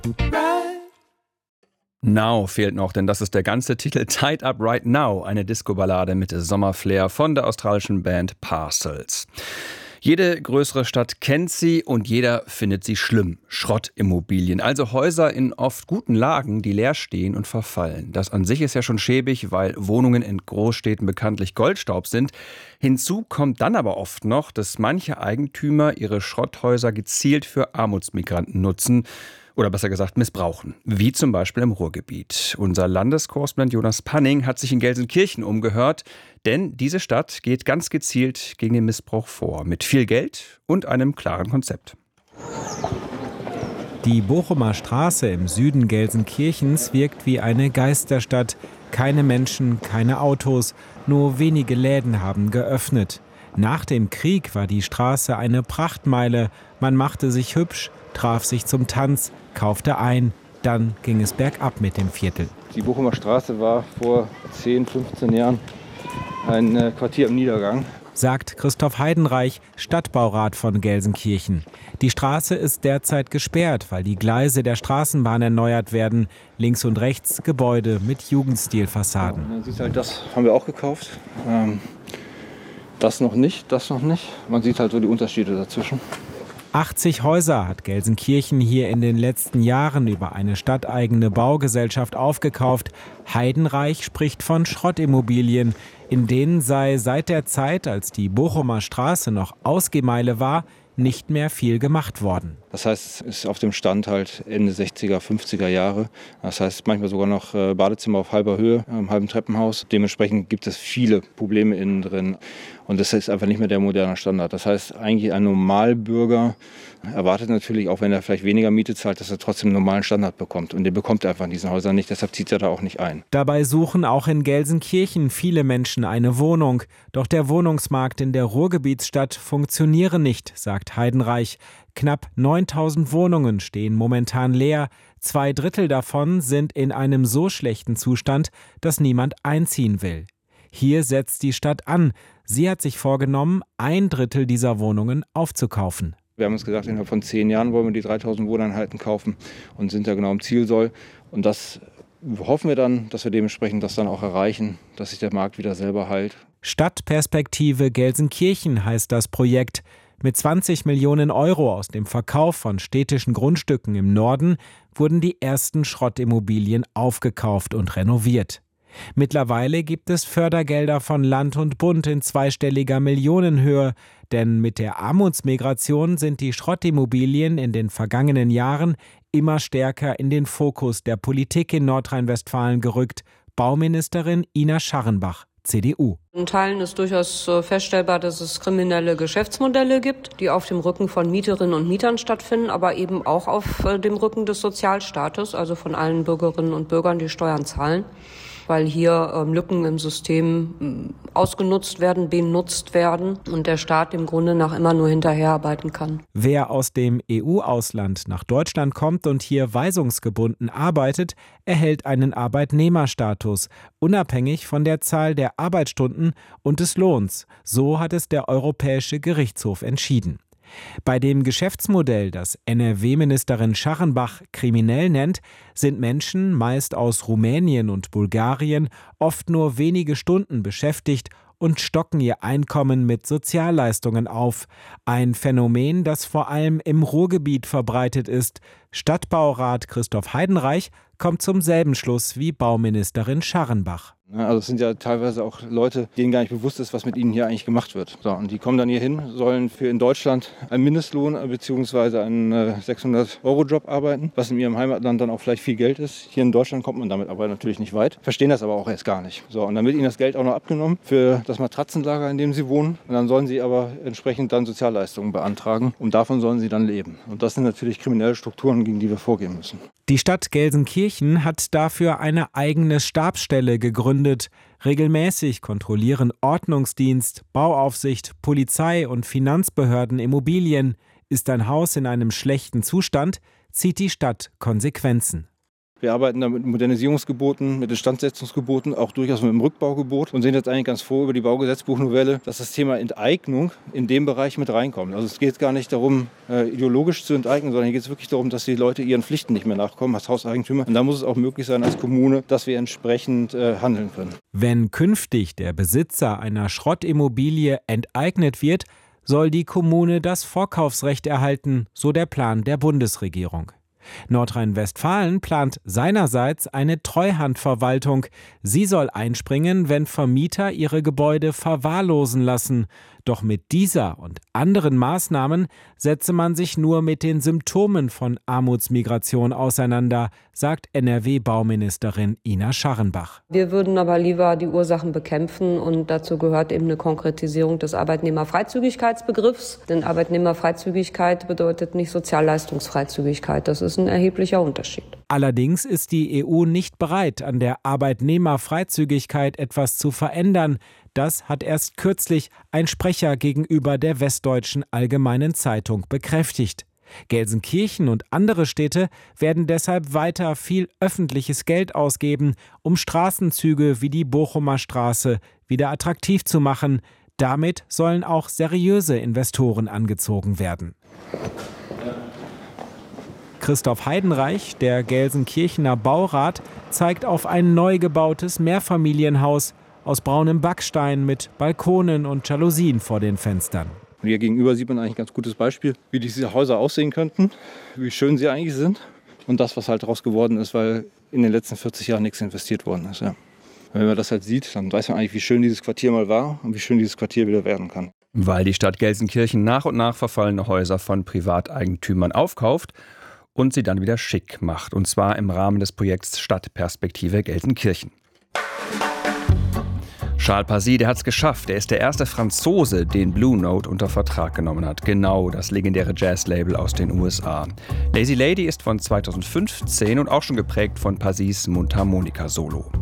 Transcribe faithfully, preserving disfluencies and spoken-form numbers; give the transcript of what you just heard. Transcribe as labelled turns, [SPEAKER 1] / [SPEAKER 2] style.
[SPEAKER 1] Now fehlt noch, denn das ist der ganze Titel Tied Up Right Now, eine Disco-Ballade mit Sommerflair von der australischen Band Parcels. Jede größere Stadt kennt sie und jeder findet sie schlimm. Schrottimmobilien, also Häuser in oft guten Lagen, die leer stehen und verfallen. Das an sich ist ja schon schäbig, weil Wohnungen in Großstädten bekanntlich Goldstaub sind. Hinzu kommt dann aber oft noch, dass manche Eigentümer ihre Schrotthäuser gezielt für Armutsmigranten nutzen. Oder besser gesagt missbrauchen, wie zum Beispiel im Ruhrgebiet. Unser Landeskorrespondent Jonas Panning hat sich in Gelsenkirchen umgehört, denn diese Stadt geht ganz gezielt gegen den Missbrauch vor, mit viel Geld und einem klaren Konzept.
[SPEAKER 2] Die Bochumer Straße im Süden Gelsenkirchens wirkt wie eine Geisterstadt. Keine Menschen, keine Autos, nur wenige Läden haben geöffnet. Nach dem Krieg war die Straße eine Prachtmeile. Man machte sich hübsch, traf sich zum Tanz, kaufte ein. Dann ging es bergab mit dem Viertel.
[SPEAKER 3] Die Bochumer Straße war vor zehn, fünfzehn Jahren ein Quartier im Niedergang,
[SPEAKER 2] sagt Christoph Heidenreich, Stadtbaurat von Gelsenkirchen. Die Straße ist derzeit gesperrt, weil die Gleise der Straßenbahn erneuert werden. Links und rechts Gebäude mit Jugendstilfassaden.
[SPEAKER 3] Man sieht halt, das haben wir auch gekauft. Ähm, das noch nicht, das noch nicht. Man sieht halt so die Unterschiede dazwischen.
[SPEAKER 2] achtzig Häuser hat Gelsenkirchen hier in den letzten Jahren über eine stadteigene Baugesellschaft aufgekauft. Heidenreich spricht von Schrottimmobilien. In denen sei seit der Zeit, als die Bochumer Straße noch Ausgehmeile war, nicht mehr viel gemacht worden.
[SPEAKER 3] Das heißt, es ist auf dem Stand halt Ende sechziger, fünfziger Jahre. Das heißt, manchmal sogar noch Badezimmer auf halber Höhe, im halben Treppenhaus. Dementsprechend gibt es viele Probleme innen drin. Und das ist einfach nicht mehr der moderne Standard. Das heißt, eigentlich ein Normalbürger erwartet natürlich, auch wenn er vielleicht weniger Miete zahlt, dass er trotzdem einen normalen Standard bekommt. Und den bekommt er einfach in diesen Häusern nicht, deshalb zieht er da auch nicht ein.
[SPEAKER 2] Dabei suchen auch in Gelsenkirchen viele Menschen eine Wohnung. Doch der Wohnungsmarkt in der Ruhrgebietsstadt funktioniere nicht, sagt Heidenreich. Knapp neuntausend Wohnungen stehen momentan leer. Zwei Drittel davon sind in einem so schlechten Zustand, dass niemand einziehen will. Hier setzt die Stadt an. Sie hat sich vorgenommen, ein Drittel dieser Wohnungen aufzukaufen.
[SPEAKER 3] Wir haben uns gesagt, innerhalb von zehn Jahren wollen wir die dreitausend Wohneinheiten kaufen und sind da genau im Zielsoll. Und das hoffen wir dann, dass wir dementsprechend das dann auch erreichen, dass sich der Markt wieder selber heilt.
[SPEAKER 2] Stadtperspektive Gelsenkirchen heißt das Projekt. Mit zwanzig Millionen Euro aus dem Verkauf von städtischen Grundstücken im Norden wurden die ersten Schrottimmobilien aufgekauft und renoviert. Mittlerweile gibt es Fördergelder von Land und Bund in zweistelliger Millionenhöhe, denn mit der Armutsmigration sind die Schrottimmobilien in den vergangenen Jahren immer stärker in den Fokus der Politik in Nordrhein-Westfalen gerückt. Bauministerin Ina Scharrenbach, C D U.
[SPEAKER 4] In Teilen ist durchaus feststellbar, dass es kriminelle Geschäftsmodelle gibt, die auf dem Rücken von Mieterinnen und Mietern stattfinden, aber eben auch auf dem Rücken des Sozialstaates, also von allen Bürgerinnen und Bürgern, die Steuern zahlen, weil hier ähm, Lücken im System ähm, ausgenutzt werden, benutzt werden und der Staat im Grunde nach immer nur hinterherarbeiten kann.
[SPEAKER 2] Wer aus dem E U-Ausland nach Deutschland kommt und hier weisungsgebunden arbeitet, erhält einen Arbeitnehmerstatus, unabhängig von der Zahl der Arbeitsstunden und des Lohns. So hat es der Europäische Gerichtshof entschieden. Bei dem Geschäftsmodell, das N R W-Ministerin Scharrenbach kriminell nennt, sind Menschen, meist aus Rumänien und Bulgarien, oft nur wenige Stunden beschäftigt und stocken ihr Einkommen mit Sozialleistungen auf. Ein Phänomen, das vor allem im Ruhrgebiet verbreitet ist. Stadtbaurat Christoph Heidenreich kommt zum selben Schluss wie Bauministerin Scharrenbach.
[SPEAKER 3] Also es sind ja teilweise auch Leute, denen gar nicht bewusst ist, was mit ihnen hier eigentlich gemacht wird. So, und die kommen dann hier hin, sollen für in Deutschland einen Mindestlohn bzw. einen äh, sechshundert-Euro-Job arbeiten, was in ihrem Heimatland dann auch vielleicht viel Geld ist. Hier in Deutschland kommt man damit aber natürlich nicht weit, verstehen das aber auch erst gar nicht. So, und dann wird ihnen das Geld auch noch abgenommen für das Matratzenlager, in dem sie wohnen. Und dann sollen sie aber entsprechend dann Sozialleistungen beantragen und davon sollen sie dann leben. Und das sind natürlich kriminelle Strukturen, gegen die wir vorgehen müssen.
[SPEAKER 2] Die Stadt Gelsenkirchen hat dafür eine eigene Stabsstelle gegründet. Regelmäßig kontrollieren Ordnungsdienst, Bauaufsicht, Polizei und Finanzbehörden Immobilien. Ist ein Haus in einem schlechten Zustand, zieht die Stadt Konsequenzen.
[SPEAKER 3] Wir arbeiten da mit Modernisierungsgeboten, mit Instandsetzungsgeboten, auch durchaus mit dem Rückbaugebot und sind jetzt eigentlich ganz froh über die Baugesetzbuchnovelle, dass das Thema Enteignung in dem Bereich mit reinkommt. Also es geht gar nicht darum, äh, ideologisch zu enteignen, sondern hier geht es wirklich darum, dass die Leute ihren Pflichten nicht mehr nachkommen als Hauseigentümer. Und da muss es auch möglich sein als Kommune, dass wir entsprechend äh, handeln können.
[SPEAKER 2] Wenn künftig der Besitzer einer Schrottimmobilie enteignet wird, soll die Kommune das Vorkaufsrecht erhalten, so der Plan der Bundesregierung. Nordrhein-Westfalen plant seinerseits eine Treuhandverwaltung. Sie soll einspringen, wenn Vermieter ihre Gebäude verwahrlosen lassen. Doch mit dieser und anderen Maßnahmen setze man sich nur mit den Symptomen von Armutsmigration auseinander, sagt N R W-Bauministerin Ina Scharrenbach.
[SPEAKER 4] Wir würden aber lieber die Ursachen bekämpfen und dazu gehört eben eine Konkretisierung des Arbeitnehmerfreizügigkeitsbegriffs. Denn Arbeitnehmerfreizügigkeit bedeutet nicht Sozialleistungsfreizügigkeit. Das ist ein erheblicher Unterschied.
[SPEAKER 2] Allerdings ist die E U nicht bereit, an der Arbeitnehmerfreizügigkeit etwas zu verändern. Das hat erst kürzlich ein Sprecher gegenüber der Westdeutschen Allgemeinen Zeitung bekräftigt. Gelsenkirchen und andere Städte werden deshalb weiter viel öffentliches Geld ausgeben, um Straßenzüge wie die Bochumer Straße wieder attraktiv zu machen. Damit sollen auch seriöse Investoren angezogen werden. Christoph Heidenreich, der Gelsenkirchener Baurat, zeigt auf ein neu gebautes Mehrfamilienhaus aus braunem Backstein mit Balkonen und Jalousien vor den Fenstern.
[SPEAKER 3] Und hier gegenüber sieht man eigentlich ein ganz gutes Beispiel, wie diese Häuser aussehen könnten, wie schön sie eigentlich sind und das, was halt daraus geworden ist, weil in den letzten vierzig Jahren nichts investiert worden ist. Ja. Wenn man das halt sieht, dann weiß man eigentlich, wie schön dieses Quartier mal war und wie schön dieses Quartier wieder werden kann.
[SPEAKER 1] Weil die Stadt Gelsenkirchen nach und nach verfallene Häuser von Privateigentümern aufkauft und sie dann wieder schick macht. Und zwar im Rahmen des Projekts Stadtperspektive Gelsenkirchen. Charles Pazi, der hat es geschafft. Er ist der erste Franzose, den Blue Note unter Vertrag genommen hat. Genau, das legendäre Jazz-Label aus den U S A. Lazy Lady ist von zweitausendfünfzehn und auch schon geprägt von Pazis Mundharmonika-Solo.